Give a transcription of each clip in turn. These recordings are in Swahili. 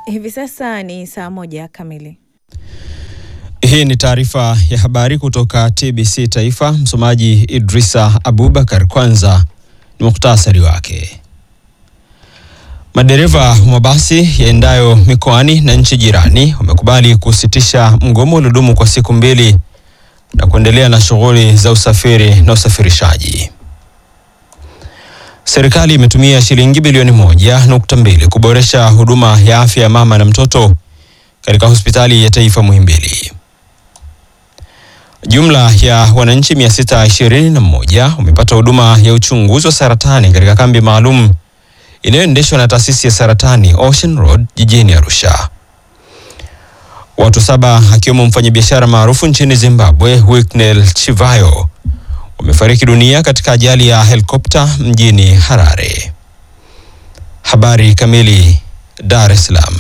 Hivi sasa ni saa 1 kamili. Hii ni taarifa ya habari kutoka TBC Taifa. Msomaji Idrisa Abubakar. Kwanza ni muhtasari wake. Madereva wa mabasi yaendayo mikoani na nchi jirani wamekubali kusitisha mgomo uliodumu kwa siku 2 na kuendelea na shughuli za usafiri na usafirishaji. Serikali imetumia shilingi bilioni 1.2 kuboresha huduma ya afya ya mama na mtoto katika hospitali ya taifa Muhimbili. Jumla ya wananchi 621 wamepata huduma ya uchunguzi wa saratani katika kambi maalum inayoendeshwa na taasisi ya saratani Ocean Road jijini Arusha. Watu 7 akiwemo mfanyabiashara maarufu nchini Zimbabwe Wicknell Chivayo wamefariki dunia katika ajali ya helikopta mjini Harare. Habari kamili. Dar es Salaam.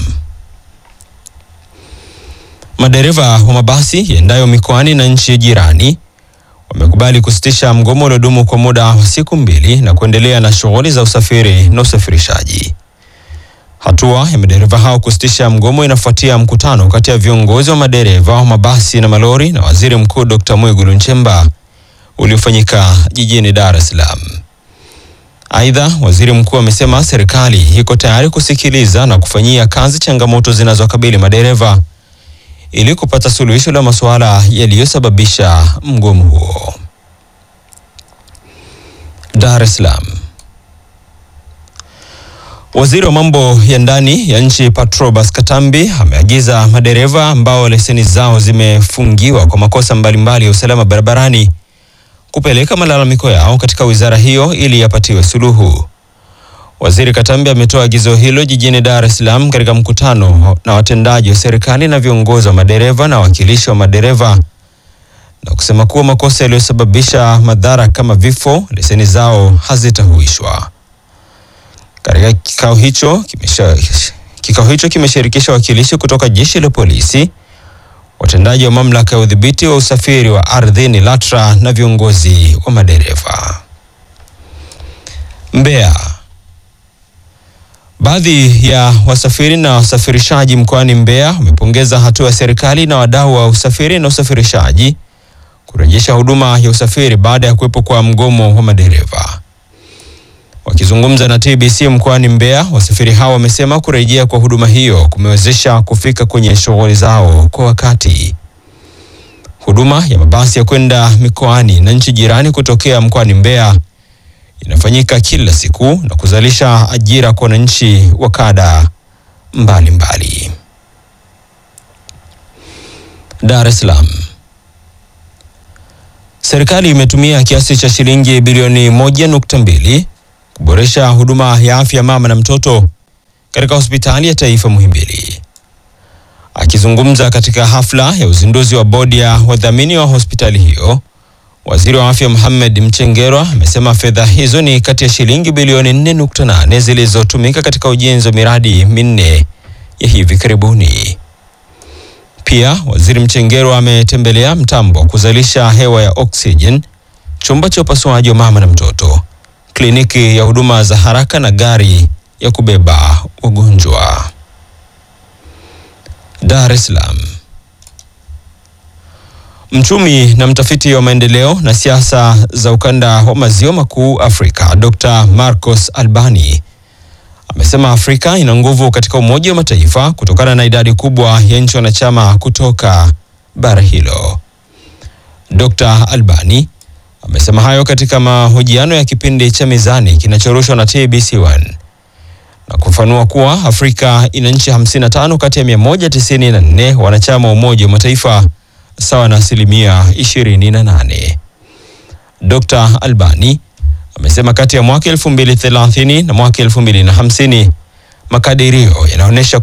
Madereva wa mabasi yaendayo mikoani na nchi jirani wamekubali kusitisha mgomo uliodumu kwa muda wa siku 2 na kuendelea na shughuli za usafiri na usafirishaji. Hatua ya madereva hao kusitisha mgomo inafuatia mkutano kati ya viongozi wa madereva wa mabasi na malori na Waziri Mkuu Dr. Mwigulu Nchemba uliofanyika jijini Dar es Salaam. Aidha, Waziri Mkuu amesema serikali iko tayari kusikiliza na kufanyia kazi changamoto zinazokabili madereva ili kupata suluhisho la masuala yaliyosababisha mgomo huo. Dar es Salaam. Waziri wa mambo ya ndani ya nchi Patrobas Katambi ameagiza madereva ambao leseni zao zimefungiwa kwa makosa mbalimbali ya usalama barabarani kupeleka malalamiko yao katika wizara hiyo ili yapatiwe suluhu. Waziri Katambi ametoa agizo hilo jijini Dar es Salaam katika mkutano na watendaji wa serikali na viongozi wa madereva na wakilishi wa madereva, na kusema kuwa makosa yaliyosababisha madhara kama vifo, leseni zao hazitahuishwa. Katika kikao hicho kimeshirikisha wakilishi kutoka jeshi la polisi, watendaji wa mamlaka ya udhibiti wa usafiri wa ardhini LATRA na viongozi wa madereva. Mbeya. Baadhi ya wasafiri na wasafirishaji mkoani Mbeya wamepongeza hatua ya serikali na wadau wa usafiri na usafirishaji kurejesha huduma ya usafiri baada ya kuwepo kwa mgomo wa madereva. Wakizungumza na TBC mkoani Mbeya, wasafiri hao wamesema kurejea kwa huduma hiyo kumewezesha kufika kwenye shughuli zao kwa wakati. Huduma ya mabasi ya kwenda mikoani na nchi jirani kutokea mkoani Mbeya inafanyika kila siku na kuzalisha ajira kwa wananchi wa kada mbalimbali. Dar es Salaam. Serikali imetumia kiasi cha shilingi bilioni 1.2 kuboresha huduma ya afya mama na mtoto katika hospitali ya taifa Muhimbili. Akizungumza katika hafla ya uzinduzi wa bodi ya wadhamini wa hospitali hiyo, Waziri wa Afya Mohamed Mchengerwa amesema fedha hizo ni kati ya shilingi bilioni 4.8 zilizotumika katika ujenzi wa miradi 4 ya hivi karibuni. Pia Waziri Mchengerwa ametembelea mtambo wa kuzalisha hewa ya oxygen, chumba cha upasuaji wa mama na mtoto, kliniki ya huduma za haraka na gari ya kubeba wagonjwa. Dar es Salaam. Mchumi na mtafiti wa maendeleo na siasa za ukanda wa maziwa makuu Afrika, Dr. Marcos Albani amesema Afrika ina nguvu katika Umoja wa Mataifa kutokana na idadi kubwa ya nchi wanachama kutoka bara hilo. Dr. Albani amesema hayo katika mahojiano ya kipindi cha Mizani kinachorushwa na TBC1 na kufanua kuwa Afrika ina nchi 55 kati ya 194 wanachama wa Umoja wa Mataifa, sawa na 28%. Dr. Albani amesema kati ya mwaka 2030 na mwaka 2050 makadirio yanaonyesha